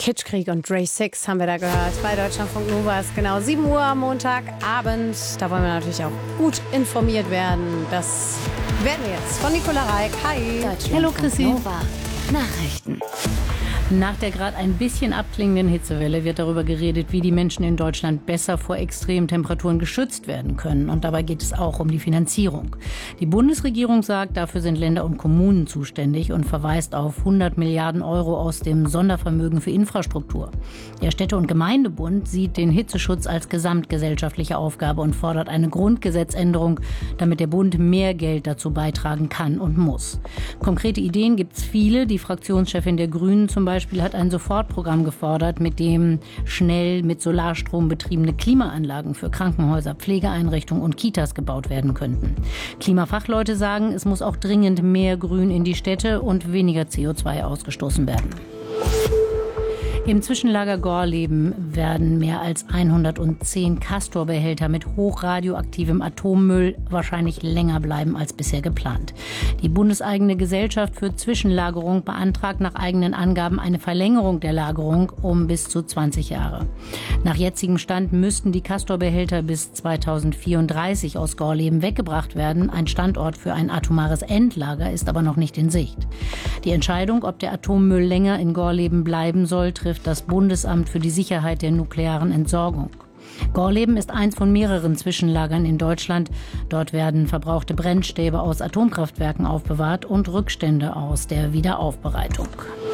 Kitschkrieg und Dre 6 haben wir da gehört bei Deutschlandfunk Nova. Es ist genau 7 Uhr am Montagabend. Da wollen wir natürlich auch gut informiert werden. Das werden wir jetzt von Nicola Reik. Hi. Hallo Chrissy. Nova. Nachrichten. Nach der gerade ein bisschen abklingenden Hitzewelle wird darüber geredet, wie die Menschen in Deutschland besser vor extremen Temperaturen geschützt werden können. Und dabei geht es auch um die Finanzierung. Die Bundesregierung sagt, dafür sind Länder und Kommunen zuständig und verweist auf 100 Milliarden Euro aus dem Sondervermögen für Infrastruktur. Der Städte- und Gemeindebund sieht den Hitzeschutz als gesamtgesellschaftliche Aufgabe und fordert eine Grundgesetzänderung, damit der Bund mehr Geld dazu beitragen kann und muss. Konkrete Ideen gibt es viele. Die Fraktionschefin der Grünen zum Beispiel hat ein Sofortprogramm gefordert, mit dem schnell mit Solarstrom betriebene Klimaanlagen für Krankenhäuser, Pflegeeinrichtungen und Kitas gebaut werden könnten. Klimafachleute sagen, es muss auch dringend mehr Grün in die Städte und weniger CO2 ausgestoßen werden. Im Zwischenlager Gorleben werden mehr als 110 Castor-Behälter mit hochradioaktivem Atommüll wahrscheinlich länger bleiben als bisher geplant. Die bundeseigene Gesellschaft für Zwischenlagerung beantragt nach eigenen Angaben eine Verlängerung der Lagerung um bis zu 20 Jahre. Nach jetzigem Stand müssten die Castor-Behälter bis 2034 aus Gorleben weggebracht werden. Ein Standort für ein atomares Endlager ist aber noch nicht in Sicht. Die Entscheidung, ob der Atommüll länger in Gorleben bleiben soll, trifft das Bundesamt für die Sicherheit der nuklearen Entsorgung. Gorleben ist eins von mehreren Zwischenlagern in Deutschland. Dort werden verbrauchte Brennstäbe aus Atomkraftwerken aufbewahrt und Rückstände aus der Wiederaufbereitung.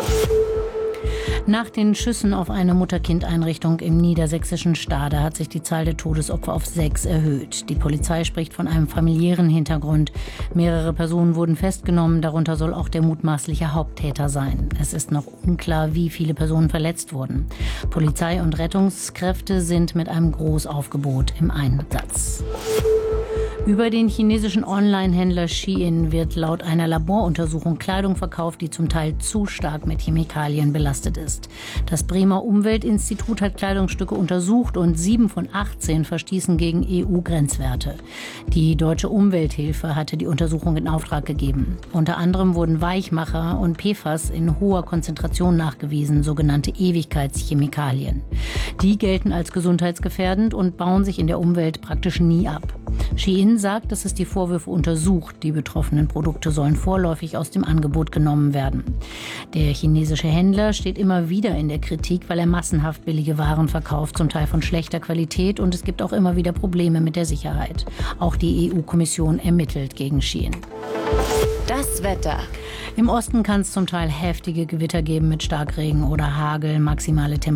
Nach den Schüssen auf eine Mutter-Kind-Einrichtung im niedersächsischen Stade hat sich die Zahl der Todesopfer auf 6 erhöht. Die Polizei spricht von einem familiären Hintergrund. Mehrere Personen wurden festgenommen, darunter soll auch der mutmaßliche Haupttäter sein. Es ist noch unklar, wie viele Personen verletzt wurden. Polizei und Rettungskräfte sind mit einem Großaufgebot im Einsatz. Über den chinesischen Online-Händler Shein wird laut einer Laboruntersuchung Kleidung verkauft, die zum Teil zu stark mit Chemikalien belastet ist. Das Bremer Umweltinstitut hat Kleidungsstücke untersucht und 7 von 18 verstießen gegen EU-Grenzwerte. Die Deutsche Umwelthilfe hatte die Untersuchung in Auftrag gegeben. Unter anderem wurden Weichmacher und PFAS in hoher Konzentration nachgewiesen, sogenannte Ewigkeitschemikalien. Die gelten als gesundheitsgefährdend und bauen sich in der Umwelt praktisch nie ab. Shein sagt, dass es die Vorwürfe untersucht. Die betroffenen Produkte sollen vorläufig aus dem Angebot genommen werden. Der chinesische Händler steht immer wieder in der Kritik, weil er massenhaft billige Waren verkauft, zum Teil von schlechter Qualität, und es gibt auch immer wieder Probleme mit der Sicherheit. Auch die EU-Kommission ermittelt gegen Shein. Das Wetter. Im Osten kann es zum Teil heftige Gewitter geben mit Starkregen oder Hagel, maximale Temperaturen